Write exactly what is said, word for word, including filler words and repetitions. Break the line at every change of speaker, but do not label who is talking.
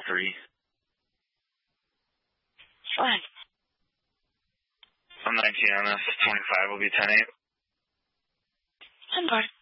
three.
Fine.
I'm nineteen on this. twenty-five will be ten eight.
ten guard.